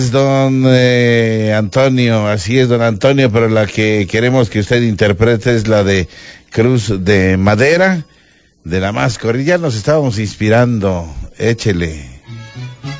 Don Antonio, así es, don Antonio, pero la que queremos que usted interprete es la de Cruz de Madera, de la Máscara. Ya nos estábamos inspirando, échele.